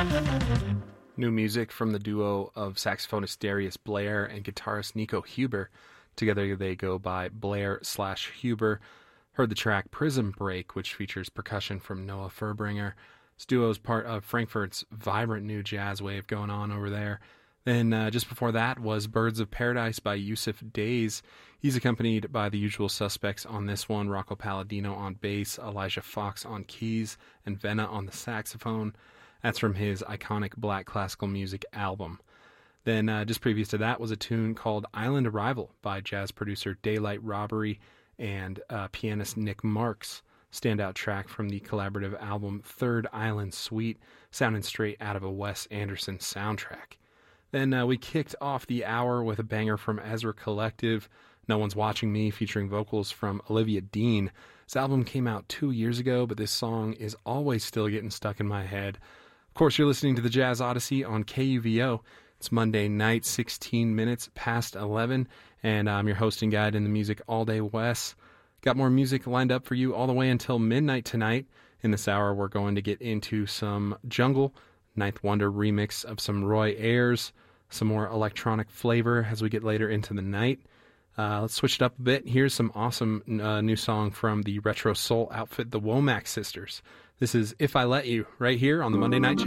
New music from the duo of saxophonist Darius Blair and guitarist Nico Huber. Together they go by Blair/Huber. Heard the track Prism Break, which features percussion from Noah Furbringer. This duo is part of Frankfurt's vibrant new jazz wave going on over there. Then just before that was Birds of Paradise by Yusuf Days. He's accompanied by the usual suspects on this one, Rocco Palladino on bass, Elijah Fox on keys, and Venna on the saxophone. That's from his iconic Black Classical Music album. Then just previous to that was a tune called Island Arrival by jazz producer Daylight Robbery and pianist Nick Marks. Standout track from the collaborative album Third Island Suite, sounding straight out of a Wes Anderson soundtrack. Then we kicked off the hour with a banger from Ezra Collective, No One's Watching Me, featuring vocals from Olivia Dean. This album came out 2 years ago, but this song is always still getting stuck in my head. Of course, you're listening to the Jazz Odyssey on KUVO. It's Monday night, 16 minutes past 11, and I'm your host and guide in the music all day, Wes. Got more music lined up for you all the way until midnight tonight. In this hour, we're going to get into some Jungle, Ninth Wonder remix of some Roy Ayers, some more electronic flavor as we get later into the night. Let's switch it up a bit. Here's some awesome new song from the retro soul outfit, the Womack Sisters. This is If I Let You, right here on the Monday Night Chat.